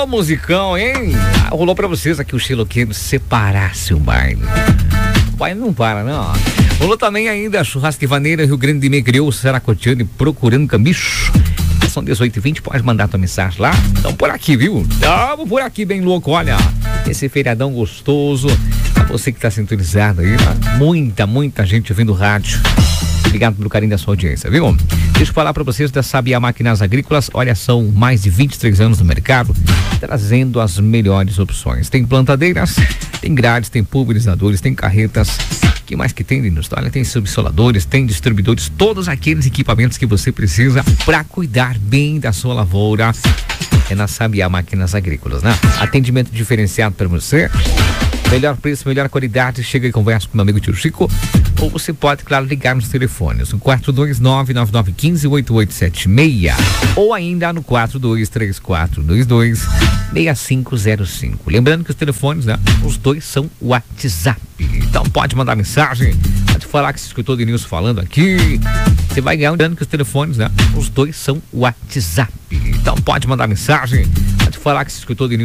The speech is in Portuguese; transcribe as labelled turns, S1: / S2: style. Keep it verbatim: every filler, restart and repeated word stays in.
S1: Ô, musicão, hein? Ah, rolou pra vocês aqui o Xiloqueiro Separasse o Baile. O baile não para, não. Rolou também ainda a Churrasquivaneira Rio Grande de Negreus, Saracotiane, Procurando Camicho. São dezoito e vinte, pode mandar tua mensagem lá. Então por aqui, viu? Tamo por aqui bem louco, olha. Esse feriadão gostoso. Pra você que tá sintonizado aí, tá? Muita, muita gente ouvindo rádio. Obrigado pelo carinho da sua audiência, viu? Deixa eu falar para vocês da Sabiá Máquinas Agrícolas. Olha, são mais de vinte e três anos no mercado, trazendo as melhores opções. Tem plantadeiras, tem grades, tem pulverizadores, tem carretas. O que mais que tem, Linus? Olha, tem subsoladores, tem distribuidores, todos aqueles equipamentos que você precisa para cuidar bem da sua lavoura. É na Sabiá Máquinas Agrícolas, né? Atendimento diferenciado para você. Melhor preço, melhor qualidade. Chega e conversa com meu amigo tio Chico. Ou você pode, claro, ligar nos telefones. No quatro dois nove, nove nove um cinco, oito oito sete seis. Ou ainda no quatro dois três quatro dois dois, seis cinco zero cinco. Lembrando que os telefones, né? Os dois são WhatsApp. Então pode mandar mensagem. Pode falar que você escutou o Denilson falando aqui. Você vai ganhar. Lembrando que os telefones, né? Os dois são WhatsApp. Então pode mandar mensagem. Pode falar que você escutou o Denilson